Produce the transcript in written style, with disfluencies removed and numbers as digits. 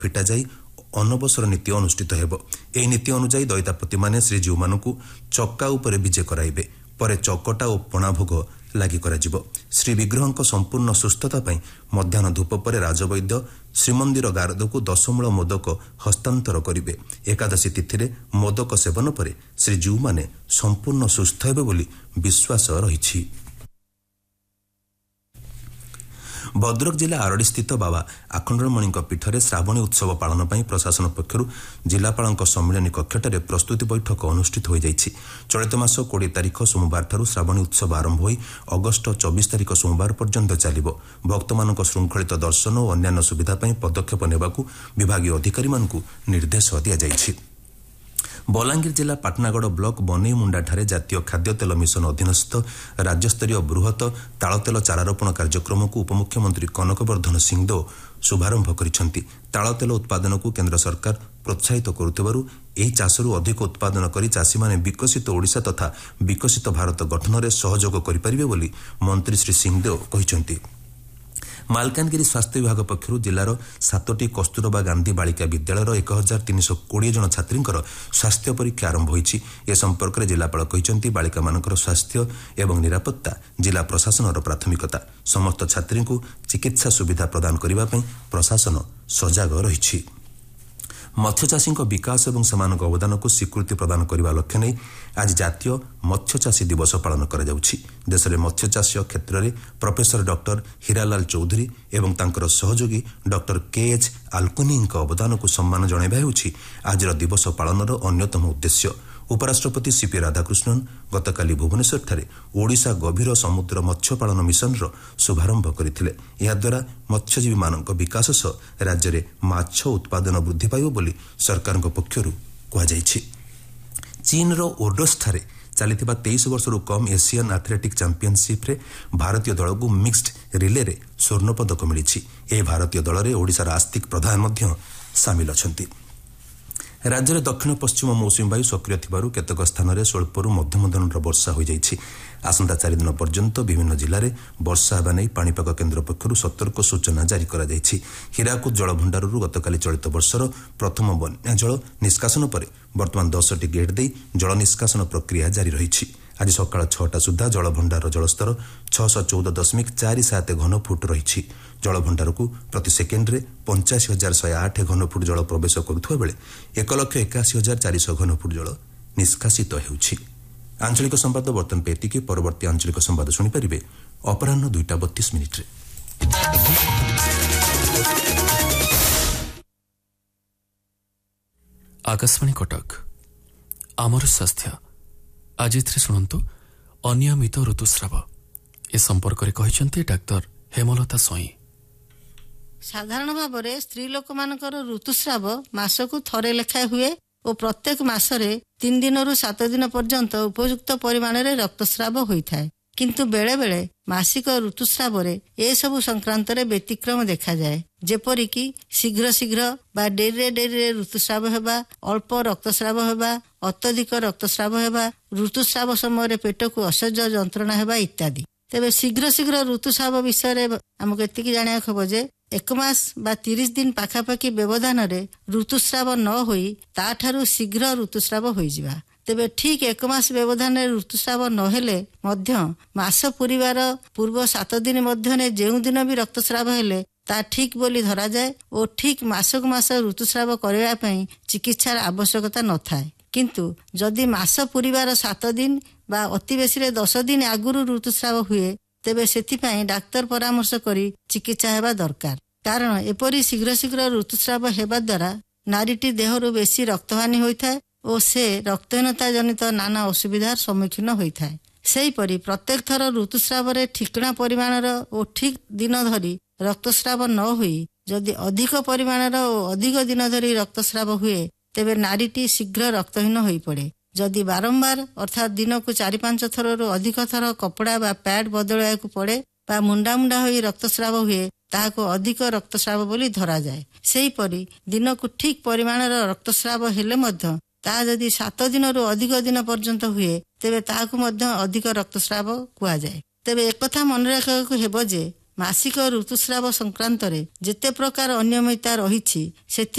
फिटा जाई अनबसर नीति अनुष्ठित हेब। एही नीति अनुसार दैतापति माने श्रीजीव मानकु चक्का उपरे विजे कराइबे। परे चकटा और पणाभोग लागि कराजिबो। श्री विग्रहंक संपूर्ण सुस्थता पई मध्याह्न धूप परे राजवैद्य श्रीमंदिर गारदकु 10 मूल मोदक हस्तांतर करिवे। एकादशी तिथिरे मोदक सेवन परे श्रीजीव माने संपूर्ण सुस्थ हेबे बोली विश्वास रहिछि। भद्रक जिला आरडी स्थित बाबा आखंडमणि पीठरे श्रावणी उत्सव पालन पर प्रशासन पक्षर जिलापाल सम्मिलनी कक्षठारे प्रस्तुति बैठक अनुष्ठित हो जाइछि। चलित मास 20 तारिख सोमवार ठारू श्रावणी उत्सव आरंभ होई अगस्ट 24 तारिख सोमवार पर्यंत चलिबो। भक्तमानक श्रृंखलित दर्शन और अन्यान्य सुविधा पई पदक्षेप नेबाकू विभागीय अधिकारी मानकू निर्देश दिया जाइछि। बलांगीर जिला पाटनागढ़ ब्लॉक बनेईमुंडाठारे जातीय खाद्य तेल मिशन अधीनस्थ राज्यस्तरीय बृहत तालतेल चारारोपण कार्यक्रम को उपमुख्यमंत्री कनकवर्धन सिंहदेव शुभारंभ करिसेंति। तालतेल उत्पादन को केंद्र सरकार प्रोत्साहित करुथिबारु एही चाषरू अधिक उत्पादन करी चाषी माने विकसित ओडिशा तथा विकसित भारत गठन में सहयोग करिपारिबे बोली मंत्री श्री सिंहदेव कहिसेंति। मालकानगिरी स्वास्थ्य विभाग पक्षर जिलार 7टी कस्तूरबा गांधी बालिका विद्यालयर 1320 जन छात्रींकर स्वास्थ्य परीक्षा आरंभ होईछि। ए संपर्क में जिलापाल कहिसेंति बालिका मानकर स्वास्थ्य एवं निरापत्ता जिला प्रशासनर प्राथमिकता। समस्त छात्री को चिकित्सा सुविधा प्रदान करने पर प्रशासन सजग रहिछि। मत्स्यचाषी विकास और सेमानक अवदान को स्वीकृति प्रदान करने लक्ष्य नहीं आज जातीय मत्स्यचाषी दिवस पालन करा जाउछि। देश में मत्स्यचाष क्षेत्र में प्रोफेसर डॉक्टर हीरालाल चौधरी एवं तांकर सहयोगी डॉक्टर के.एच. आल्कोनी अवदान को सम्मान जणाइबा हेउछि आज दिवस पालनर अन्यतम उद्देश्य। उपराष्ट्रपति सीपी राधाकृष्णन गतकाली भुवनेश्वर ओडिशा गभीर समुद्र मत्स्य पालन मिशन शुभारंभ करथिले। या द्वारा मत्स्यजीवी मानक विकास सह राज्य में माछ उत्पादन वृद्धि पाइब बोली सरकार पक्षरु कहा जायछि। चीन रो ओडोस चलिथिबा 23 वर्षरु कम एशियन एथलेटिक चैंपियनशिप रे भारतीय दल को मिक्स्ड रिले रे स्वर्ण पदक मिलिछि। ए भारतीय दल रे ओडिशा आस्तिक प्रधान मध्य शामिल अछंती। राज्य में दक्षिण पश्चिम मौसुमी वायु सक्रिय थिबारु केतक स्थान में स्वल्परू मध्यम धरणर वर्षा हो जाइछि। आसंता 4 दिन पर्यंत विभिन्न जिले में वर्षा होगा नहीं पाणीपाग केन्द्र पक्षर सतर्क सूचना जारी करा जाइछि। हीराकुद जलभंडाररू गतकाली चलित वर्षर प्रथम बन्या जल निष्कासन पर वर्तमान 10टी गेट दे जल निष्कासन प्रक्रिया जारी रही। आज सकाळ 6टा सुधा जलभंडार जलस्तर 614.47 घनफुट रही। जलभंडार को प्रति सेकेंड्रे 85,108 घनफुट जल प्रवेश करुवा बेले 1,81,400 घनफुट जल निष्कासित हेउछि। आंचलिक संवाद बर्तन पे एतिकी। परवर्ती आंचलिक संवाद शुणिपारे अपराह्न 2:32 आकाशवाणी कटक आमर स्वास्थ्य आज शुणु अनियमित ऋतुस्राव ए संपर्क में कहते डाक्टर हेमलता सोई। साधारण भाव में स्त्री लोक मानकर ऋतुस्राव मासकु थरे लेखाए हुए और प्रत्येक मासरे 3 दिनरु 7 दिन पर्यंत उपयुक्त परिमाण रे रक्तस्राव होता है। किंतु बेले बेले मासिक ऋतुस्राव रे ए सबु संक्रांत रे व्यतिक्रम देखा जाए। जेपरिकी शीघ्र शीघ्र बा डेरी ऋतुस्राव हेबा, अल्प रक्तस्राव हेबा, अत्यधिक रक्तस्राव हेबा, ऋतुस्राव समय पेट को असह्य जंत्रणा हेबा इत्यादि। तेबे शीघ्र शीघ्र ऋतुस्राव विषय आमको एतिकी जानिया खबर जे 1 मास बा 30 दिन पाखापाखि व्यवधान रे ऋतुस्राव न होई ताठारु शीघ्र ऋतुस्राव होइजिबा। तेबे ठीक 1 मास व्यवधान ऋतुस्राव नहेले मध्य मास पूरीवार पूर्व 7 दिन मध्य जेउ दिन भी रक्तस्राव हेले ता ठीक बोली धरा जाए और ठीक मासक मास ऋतुस्राव करबा पई चिकित्सार आवश्यकता न थाए। किंतु जदि मास पूरीवार 7 दिन बा अति बेसी 10 दिन आगुरु ऋतुस्राव हुए तेबे सेतिपई डाक्तर परामर्श करी चिकित्सा हेबा दरकार। कारण एपरी शीघ्र शीघ्र ऋतुस्राव हेबा द्वारा नारीटी देहरु बेसी रक्तहानि होइथाय और से रक्तहीनता जनित नाना असुविधार सम्मुखीन होइथाय। सेहीपरि प्रत्येक थर ऋतुस्राव रे ठिकना परिमाणर और ठीक दिन धरी रक्तस्राव न हुई जदि अधिक परिमाणर और अधिक दिन धरी रक्तस्राव हुए तेबे नारीटी शीघ्र रक्तहीन होई पड़े। जदि बारंबार अर्थात दिन को 4-5 थर अधिक थर कपड़ा बा पैड बदलवा पड़े बा मुंडा मुंडा होई रक्तस्राव हुए ताहाको अधिक रक्तस्राव बोली धरा जाए। सेहीपरि दिन को ठीक परिमाणर रक्तस्राव हेले मध्य ताहा जदि 7 दिनरु अधिक दिन पर्यंत हुए तेबे ताहाको मध्य अधिक रक्तस्राव कुआ जाए। तेबे एकथा मन रखिବାକୁ ହେବ ଯେ ମାସିକ ଋତୁସ୍ରାବ ସଂକ୍ରାନ୍ତରେ ଯେତେ ପ୍ରକାର ଅନିୟମିତତା ରହିଛି